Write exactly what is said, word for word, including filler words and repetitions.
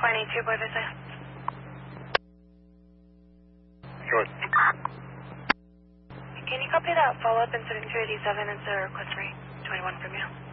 twenty-two, Boy Vista. Short. Can you copy that follow-up incident two eighty-seven and sir request three twenty-one from you?